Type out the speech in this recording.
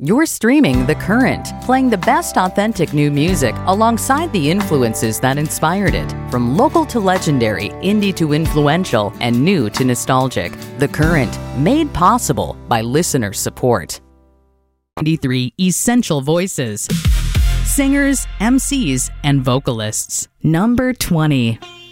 You're streaming The Current, playing the best authentic new music alongside the influences that inspired it. From local to legendary, indie to influential, and new to nostalgic. The Current, made possible by listener support. 93 Essential Voices. Singers, MCs, and vocalists. Number 20.